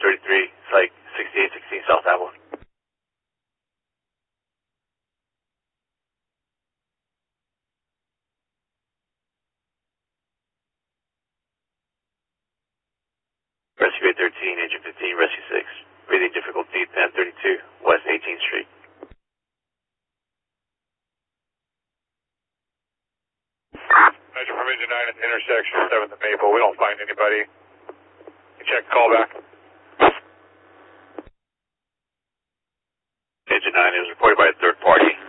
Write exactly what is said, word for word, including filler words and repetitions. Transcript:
thirty-three, it's like sixty-eight sixteen South Avalon. Rescue eight thirteen, Agent fifteen, Rescue six. Breathing difficulty, ten thirty-two, West eighteenth Street. Measure from Engine nine at the intersection of seventh and Maple. We don't find anybody. You check callback. Engine nine, it was reported by a third party.